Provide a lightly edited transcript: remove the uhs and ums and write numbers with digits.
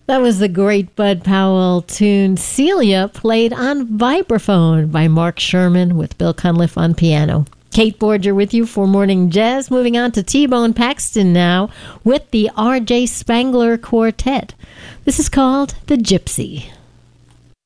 That was the great Bud Powell tune Celia, played on vibraphone by Mark Sherman with Bill Cunliffe on piano. Kate Borger with you for Morning Jazz. Moving on to T-Bone Paxton now with the R.J. Spangler Quartet. This is called The Gypsy.